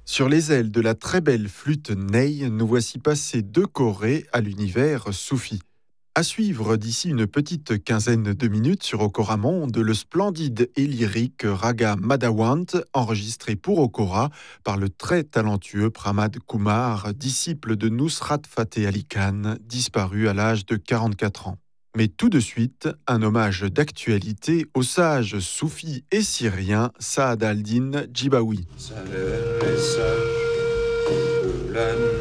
Sur les ailes de la très belle flûte Ney, nous voici passés de Corée à l'univers soufi. À suivre d'ici une petite quinzaine de minutes sur Okora Monde, le splendide et lyrique Raga Madawant, enregistré pour Okora par le très talentueux Pramad Kumar, disciple de Nusrat Fateh Ali Khan, disparu à l'âge de 44 ans. Mais tout de suite, un hommage d'actualité au sage soufi et syrien Saad al-Din Djibaoui.